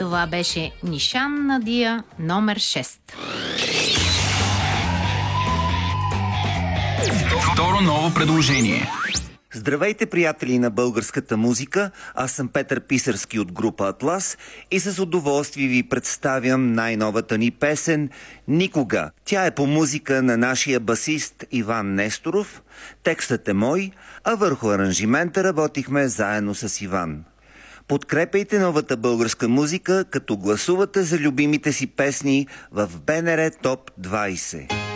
Това беше Нишан Надия номер 6. Второ ново предложение. Здравейте, приятели на българската музика! Аз съм Петър Писарски от група Атлас и с удоволствие ви представям най-новата ни песен «Никога». Тя е по музика на нашия басист Иван Несторов. Текстът е мой, а върху аранжимента работихме заедно с Иван. Подкрепяйте новата българска музика, като гласувате за любимите си песни в БНР Топ 20.